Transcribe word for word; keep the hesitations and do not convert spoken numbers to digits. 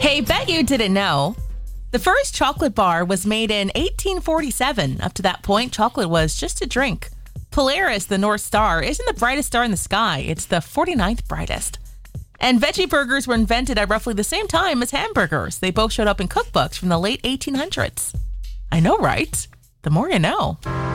Hey, bet you didn't know. The first chocolate bar was made in eighteen forty-seven. Up to that point, chocolate was just a drink. Polaris, the North Star, isn't the brightest star in the sky. It's the forty-ninth brightest. And veggie burgers were invented at roughly the same time as hamburgers. They both showed up in cookbooks from the late eighteen hundreds. I know, right? The more you know.